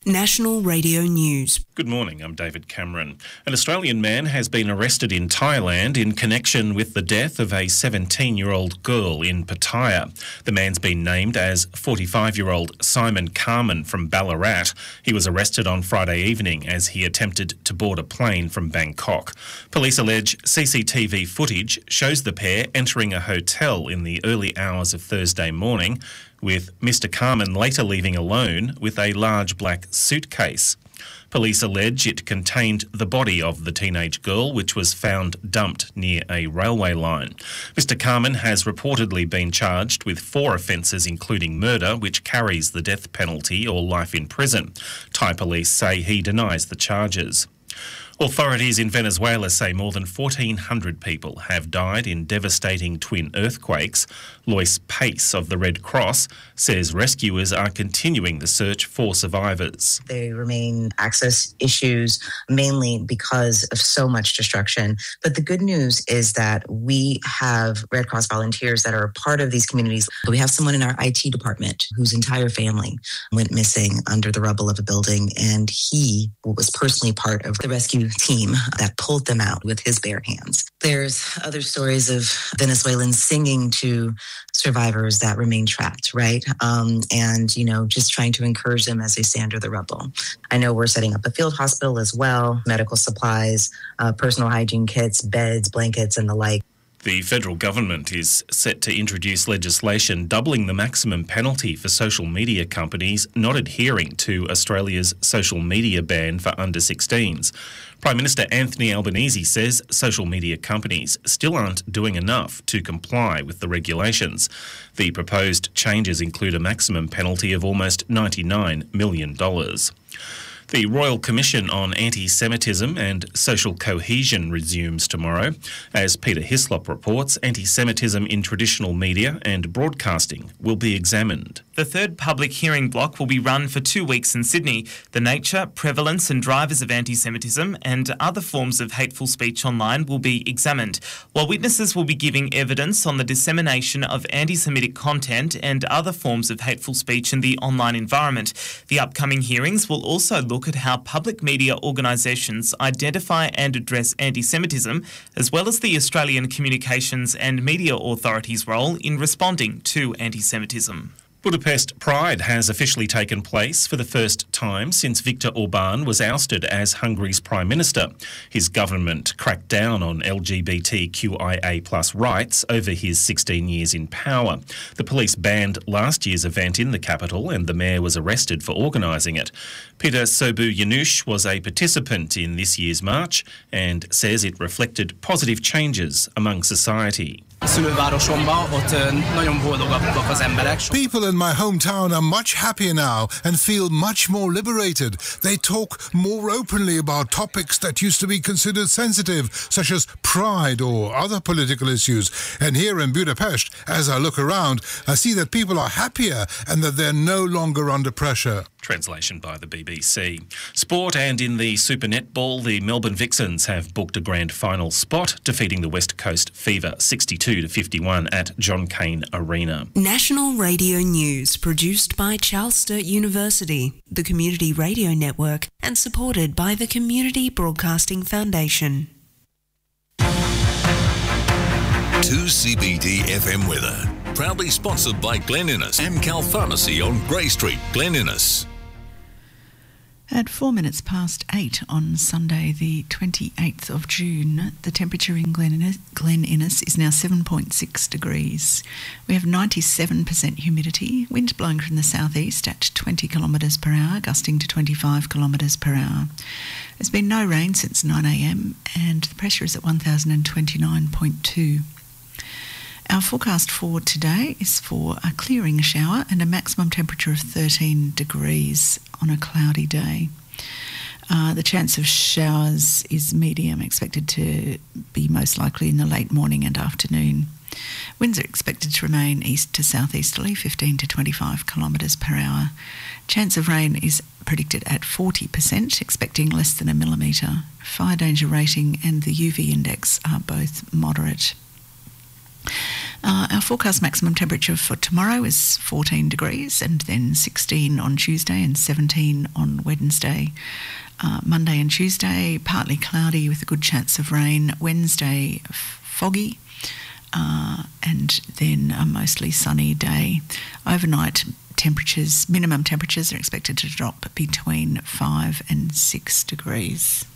National Radio News. Good morning, I'm David Cameron. An Australian man has been arrested in Thailand in connection with the death of a 17-year-old girl in Pattaya. The man's been named as 45-year-old Simon Carman from Ballarat. He was arrested on Friday evening as he attempted to board a plane from Bangkok. Police allege CCTV footage shows the pair entering a hotel in the early hours of Thursday morning, with Mr Carman later leaving alone with a large black suitcase. Police allege it contained the body of the teenage girl, which was found dumped near a railway line. Mr Carman has reportedly been charged with 4 offences, including murder, which carries the death penalty or life in prison. Thai police say he denies the charges. Authorities in Venezuela say more than 1,400 people have died in devastating twin earthquakes. Lois Pace of the Red Cross says rescuers are continuing the search for survivors. There remain access issues, mainly because of so much destruction. But the good news is that we have Red Cross volunteers that are a part of these communities. We have someone in our IT department whose entire family went missing under the rubble of a building, and he was personally part of the rescue team that pulled them out with his bare hands. There's other stories of Venezuelans singing to survivors that remain trapped, right? And, just trying to encourage them as they stay under the rubble. I know we're setting up a field hospital as well, medical supplies, personal hygiene kits, beds, blankets, and the like. The federal government is set to introduce legislation doubling the maximum penalty for social media companies not adhering to Australia's social media ban for under-16s. Prime Minister Anthony Albanese says social media companies still aren't doing enough to comply with the regulations. The proposed changes include a maximum penalty of almost $99 million. The Royal Commission on Anti-Semitism and Social Cohesion resumes tomorrow. As Peter Hislop reports, anti-Semitism in traditional media and broadcasting will be examined. The third public hearing block will be run for 2 weeks in Sydney. The nature, prevalence and drivers of anti-Semitism and other forms of hateful speech online will be examined, while witnesses will be giving evidence on the dissemination of anti-Semitic content and other forms of hateful speech in the online environment. The upcoming hearings will also look at how public media organisations identify and address anti-Semitism, as well as the Australian Communications and Media Authority's role in responding to anti-Semitism. Budapest Pride has officially taken place for the first time since Viktor Orban was ousted as Hungary's Prime Minister. His government cracked down on LGBTQIA+ rights over his 16 years in power. The police banned last year's event in the capital and the mayor was arrested for organising it. Peter Sobu-Janusz was a participant in this year's march and says it reflected positive changes among society. People in my hometown are much happier now and feel much more liberated. They talk more openly about topics that used to be considered sensitive, such as pride or other political issues. And here in Budapest, as I look around, I see that people are happier and that they're no longer under pressure. Translation by the BBC. Sport, and in the Super Netball, the Melbourne Vixens have booked a grand final spot, defeating the West Coast Fever 62-51 at John Cain Arena. National Radio News, produced by Charles Sturt University, the Community Radio Network, and supported by the Community Broadcasting Foundation. 2CBD FM weather. Proudly sponsored by Glen Innes, Amcal Pharmacy on Grey Street, Glen Innes. At 8:04 on Sunday, the 28th of June, the temperature in Glen Innes is now 7.6 degrees. We have 97% humidity, wind blowing from the southeast at 20 kilometres per hour, gusting to 25 kilometres per hour. There's been no rain since 9 a.m. and the pressure is at 1029.2. Our forecast for today is for a clearing shower and a maximum temperature of 13 degrees on a cloudy day. The chance of showers is medium, expected to be most likely in the late morning and afternoon. Winds are expected to remain east to southeasterly, 15 to 25 kilometres per hour. Chance of rain is predicted at 40%, expecting less than 1 millimetre. Fire danger rating and the UV index are both moderate. Our forecast maximum temperature for tomorrow is 14 degrees and then 16 on Tuesday and 17 on Wednesday. Monday and Tuesday, partly cloudy with a good chance of rain. Wednesday, foggy. And then a mostly sunny day. Overnight minimum temperatures are expected to drop between 5 and 6 degrees.